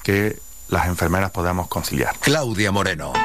que las enfermeras podamos conciliar. Claudia Moreno.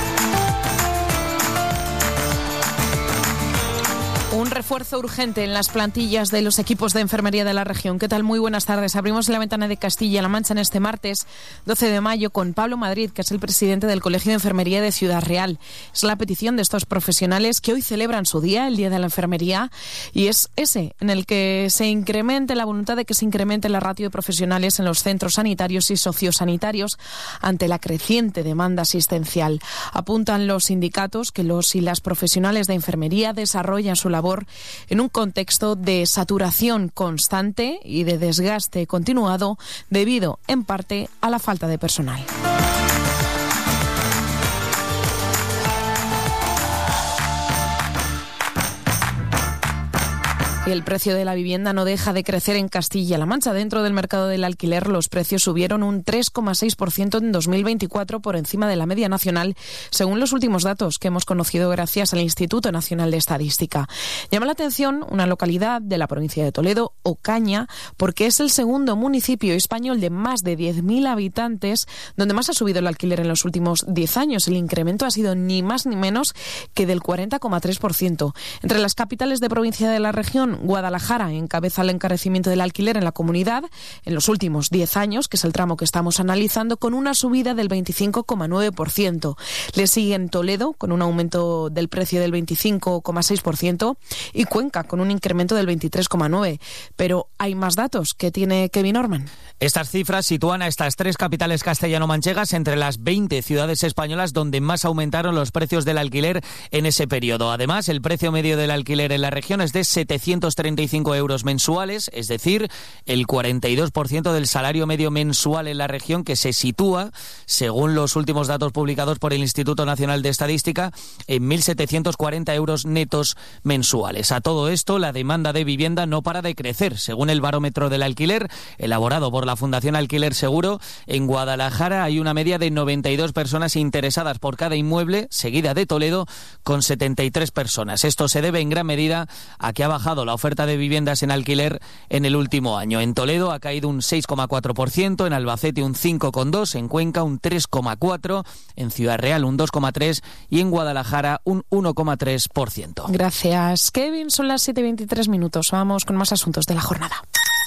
Un refuerzo urgente en las plantillas de los equipos de enfermería de la región. ¿Qué tal? Muy buenas tardes. Abrimos la ventana de Castilla-La Mancha en este martes 12 de mayo con Pablo Madrid, que es el presidente del Colegio de Enfermería de Ciudad Real. Es la petición de estos profesionales que hoy celebran su día, el Día de la Enfermería, y es ese en el que se incremente la voluntad de que se incremente la ratio de profesionales en los centros sanitarios y sociosanitarios ante la creciente demanda asistencial. Apuntan los sindicatos que los y las profesionales de enfermería desarrollan su labor en un contexto de saturación constante y de desgaste continuado debido, en parte, a la falta de personal. Y el precio de la vivienda no deja de crecer en Castilla-La Mancha. Dentro del mercado del alquiler, los precios subieron un 3,6% en 2024 por encima de la media nacional, según los últimos datos que hemos conocido gracias al Instituto Nacional de Estadística. Llama la atención una localidad de la provincia de Toledo, Ocaña, porque es el segundo municipio español de más de 10.000 habitantes donde más ha subido el alquiler en los últimos 10 años. El incremento ha sido ni más ni menos que del 40,3%. Entre las capitales de provincia de la región, Guadalajara encabeza el encarecimiento del alquiler en la comunidad en los últimos 10 años, que es el tramo que estamos analizando, con una subida del 25,9%. Le siguen Toledo, con un aumento del precio del 25,6%, y Cuenca, con un incremento del 23,9%. Pero hay más datos que tiene Kevin Orman. Estas cifras sitúan a estas tres capitales castellano-manchegas entre las 20 ciudades españolas donde más aumentaron los precios del alquiler en ese periodo. Además, el precio medio del alquiler en la región es de 735 euros mensuales, es decir, el 42% del salario medio mensual en la región, que se sitúa, según los últimos datos publicados por el Instituto Nacional de Estadística, en 1.740 euros netos mensuales. A todo esto, la demanda de vivienda no para de crecer. Según el barómetro del alquiler, elaborado por la Fundación Alquiler Seguro, en Guadalajara hay una media de 92 personas interesadas por cada inmueble, seguida de Toledo, con 73 personas. Esto se debe en gran medida a que ha bajado la oferta de viviendas en alquiler en el último año. En Toledo ha caído un 6,4%, en Albacete un 5,2%, en Cuenca un 3,4%, en Ciudad Real un 2,3% y en Guadalajara un 1,3%. Gracias, Kevin. Son las 7:23 minutos. Vamos con más asuntos de la jornada.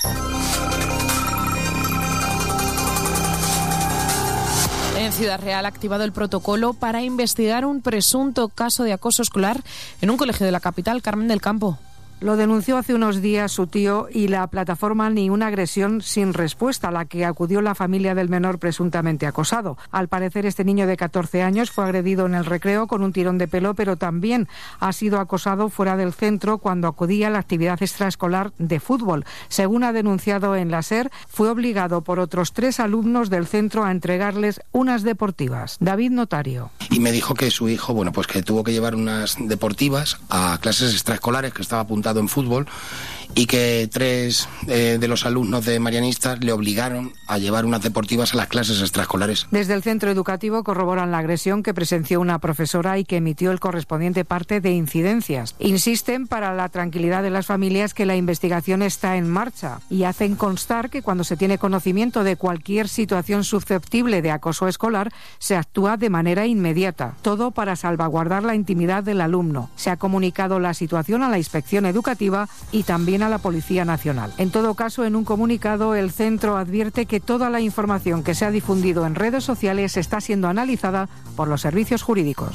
En Ciudad Real ha activado el protocolo para investigar un presunto caso de acoso escolar en un colegio de la capital. Carmen del Campo. Lo denunció hace unos días su tío y la plataforma Ni una agresión sin respuesta, a la que acudió la familia del menor presuntamente acosado. Al parecer, este niño de 14 años fue agredido en el recreo con un tirón de pelo, pero también ha sido acosado fuera del centro cuando acudía a la actividad extraescolar de fútbol. Según ha denunciado en la SER, fue obligado por otros 3 alumnos del centro a entregarles unas deportivas. David Notario. Y me dijo que su hijo, pues que tuvo que llevar unas deportivas a clases extraescolares, que estaba apuntado en fútbol, y que 3 de los alumnos de Marianistas le obligaron a llevar unas deportivas a las clases extraescolares. Desde el centro educativo corroboran la agresión que presenció una profesora y que emitió el correspondiente parte de incidencias. Insisten, para la tranquilidad de las familias, que la investigación está en marcha y hacen constar que cuando se tiene conocimiento de cualquier situación susceptible de acoso escolar, se actúa de manera inmediata. Todo para salvaguardar la intimidad del alumno. Se ha comunicado la situación a la Inspección Educativa y también a la Policía Nacional. En todo caso, en un comunicado, el centro advierte que toda la información que se ha difundido en redes sociales está siendo analizada por los servicios jurídicos.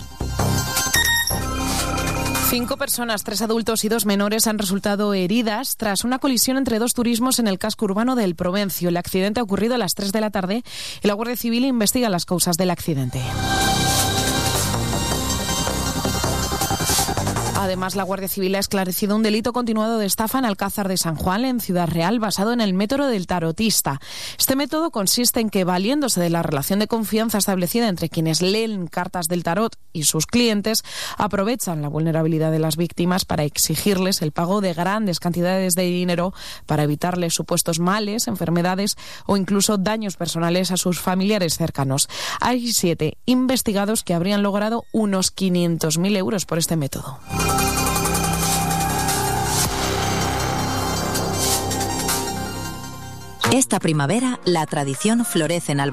5 personas, 3 adultos y 2 menores han resultado heridas tras una colisión entre 2 turismos en el casco urbano del Provencio. El accidente ha ocurrido a las 3 de la tarde y la Guardia Civil investiga las causas del accidente. Además, la Guardia Civil ha esclarecido un delito continuado de estafa en Alcázar de San Juan, en Ciudad Real, basado en el método del tarotista. Este método consiste en que, valiéndose de la relación de confianza establecida entre quienes leen cartas del tarot y sus clientes, aprovechan la vulnerabilidad de las víctimas para exigirles el pago de grandes cantidades de dinero para evitarles supuestos males, enfermedades o incluso daños personales a sus familiares cercanos. Hay 7 investigados que habrían logrado unos 500.000 euros por este método. Esta primavera, la tradición florece en Albacete.